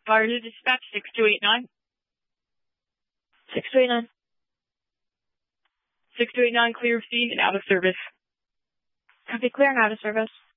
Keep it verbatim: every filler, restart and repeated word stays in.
Fire to dispatch six two eight nine. six two eight nine. six two eight nine, clear of scene and out of service. Copy, clear and out of service.